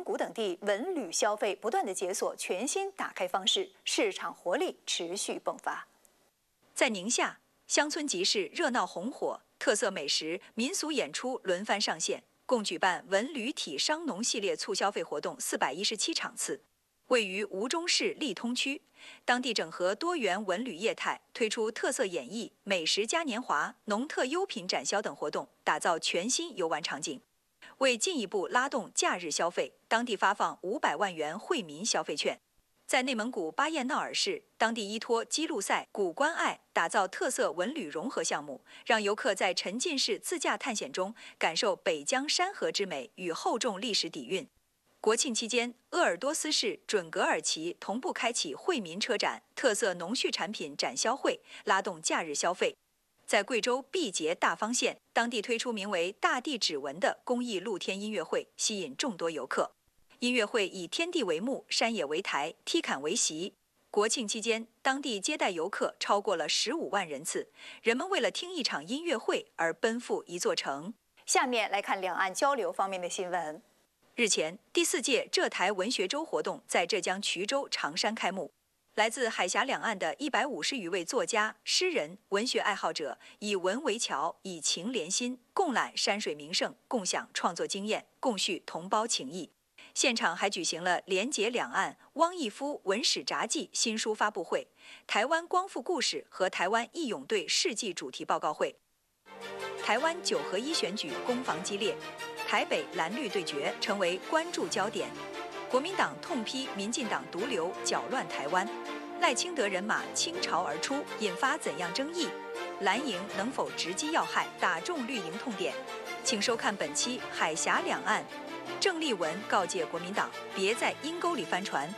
谷等地文旅消费不断的解锁全新打开方式，市场活力持续迸发。 在宁夏，乡村集市热闹红火，特色美食、民俗演出轮番上线，共举办文旅体商农系列促消费活动417场次。位于吴中市利通区，当地整合多元文旅业态，推出特色演艺、美食嘉年华、农特优品展销等活动，打造全新游玩场景。为进一步拉动假日消费，当地发放500万元惠民消费券。在内蒙古巴彦淖尔市，当地依托基路赛、古关爱，打造特色文旅融合项目，让游客在沉浸式自驾探险中感受北疆山河之美与厚重历史底蕴。国庆期间，鄂尔多斯市准噶尔旗同步开启惠民车展、特色农畜产品展销会，拉动假日消费。在贵州毕节大方县，当地推出名为“大地指纹”的公益露天音乐会，吸引众多游客。音乐会以天地为幕，山野为台，踢坎为席。国庆期间，当地接待游客超过了15万人次，人们为了听一场音乐会而奔赴一座城。 下面来看两岸交流方面的新闻。 日前，第4届浙台文学周活动在浙江衢州长山开幕。来自海峡两岸的150余位作家、诗人、文学爱好者，以文为桥，以情连心，共揽山水名胜，共享创作经验，共叙同胞情谊。现场还举行了连结两岸汪毅夫文史札记新书发布会、台湾光复故事和台湾义勇队事迹主题报告会。台湾9合1选举攻防激烈，台北蓝绿对决成为关注焦点。国民党痛批民进党毒瘤搅乱台湾，赖清德人马倾巢而出，引发怎样争议？蓝营能否直击要害，打中绿营痛点？请收看本期《海峡两岸》。郑丽文告诫国民党，别在阴沟里翻船。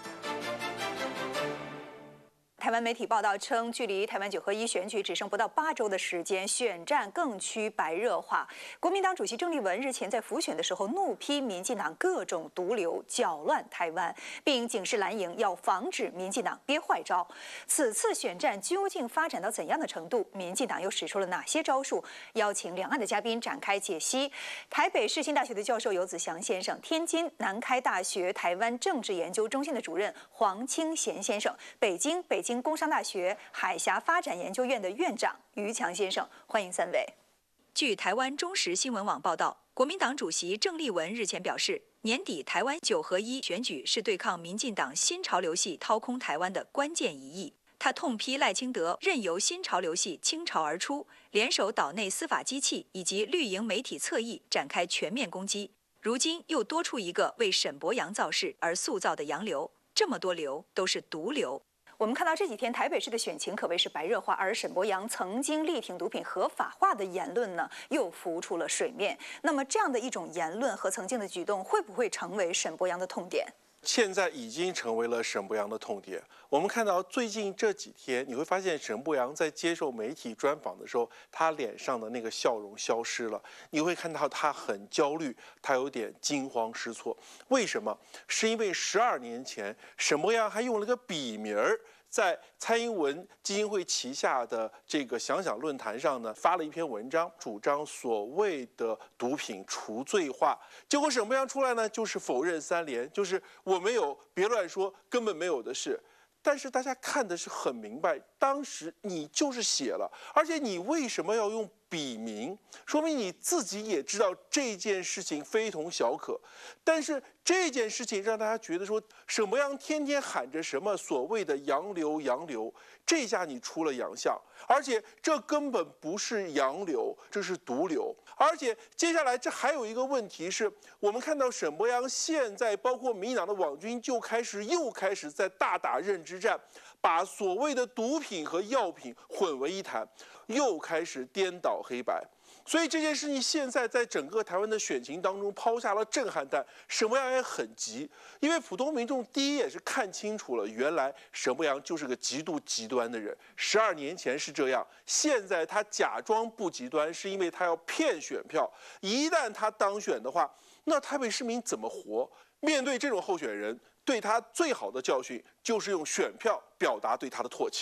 台湾媒体报道称，距离台湾9合1选举只剩不到8周的时间，选战更趋白热化。国民党主席郑丽文日前在辅选的时候怒批民进党各种毒瘤搅乱台湾，并警示蓝营要防止民进党憋坏招。此次选战究竟发展到怎样的程度？民进党又使出了哪些招数？邀请两岸的嘉宾展开解析。台北世新大学的教授游子祥先生，天津南开大学台湾政治研究中心的主任黄清贤先生，北京工商大学海峡发展研究院的院长于强先生，欢迎3位。 据台湾中时新闻网报道，国民党主席郑丽文日前表示，年底台湾9合1选举是对抗民进党新潮流系掏空台湾的关键一役。他痛批赖清德任由新潮流系倾巢而出，联手岛内司法机器以及绿营媒体侧翼展开全面攻击。如今又多出一个为沈伯洋造势而塑造的洋流，这么多流都是毒瘤。 我们看到这几天台北市的选情可谓是白热化，而沈伯洋曾经力挺毒品合法化的言论呢，又浮出了水面。那么这样的一种言论和曾经的举动，会不会成为沈伯洋的痛点？ 现在已经成为了沈伯洋的痛点。我们看到最近这几天，你会发现沈伯洋在接受媒体专访的时候，他脸上的那个笑容消失了。你会看到他很焦虑，他有点惊慌失措。为什么？是因为12年前，沈伯洋还用了个笔名儿，在蔡英文基金会旗下的这个想想论坛上呢，发了一篇文章，主张所谓的毒品除罪化。结果沈伯洋出来呢，就是否认3连，就是我没有，别乱说，根本没有的事。但是大家看的是很明白，当时你就是写了，而且你为什么要用笔名？说明你自己也知道这件事情非同小可。但是这件事情让大家觉得说，沈伯洋天天喊着什么所谓的洋流洋流，这下你出了洋相，而且这根本不是洋流，这是毒瘤。而且接下来这还有一个问题是，我们看到沈伯洋现在包括民进党的网军又开始在大打认知战，把所谓的毒品和药品混为一谈，又开始颠倒黑白。所以这件事情现在在整个台湾的选情当中抛下了震撼弹，沈伯洋也很急，因为普通民众第一眼是看清楚了，原来沈伯洋就是个极度极端的人。12年前是这样，现在他假装不极端，是因为他要骗选票。一旦他当选的话，那台北市民怎么活？面对这种候选人，对他最好的教训就是用选票表达对他的唾弃。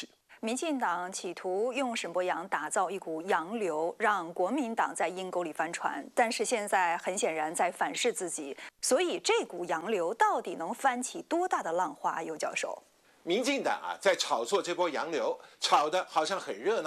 民进党企图用沈伯洋打造一股洋流，让国民党在阴沟里翻船，但是现在很显然在反噬自己，所以这股洋流到底能翻起多大的浪花？尤教授， 民进党啊，在炒作这波洋流，炒得好像很热闹。